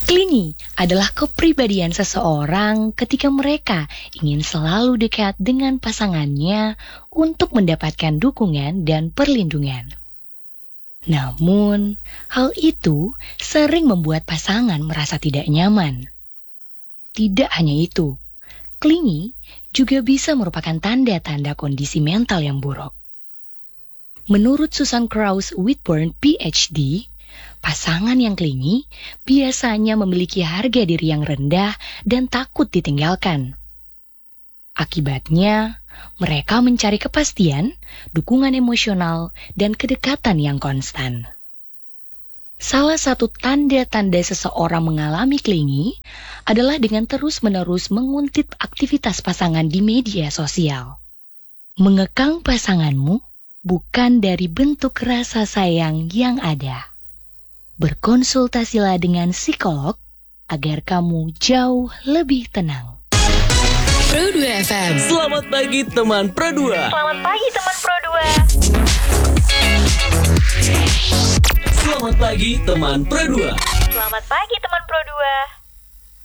Clingy adalah kepribadian seseorang ketika mereka ingin selalu dekat dengan pasangannya untuk mendapatkan dukungan dan perlindungan. Namun, hal itu sering membuat pasangan merasa tidak nyaman. Tidak hanya itu, clingy juga bisa merupakan tanda-tanda kondisi mental yang buruk. Menurut Susan Krauss Whitburn, PhD, pasangan yang clingy biasanya memiliki harga diri yang rendah dan takut ditinggalkan. Akibatnya, mereka mencari kepastian, dukungan emosional, dan kedekatan yang konstan. Salah satu tanda-tanda seseorang mengalami clingy adalah dengan terus-menerus menguntit aktivitas pasangan di media sosial. Mengekang pasanganmu bukan dari bentuk rasa sayang yang ada. Berkonsultasilah dengan psikolog agar kamu jauh lebih tenang. Pro 2 FM. Selamat pagi teman Pro 2. Selamat pagi teman Pro 2. Selamat pagi teman Pro 2. Selamat pagi teman Pro 2.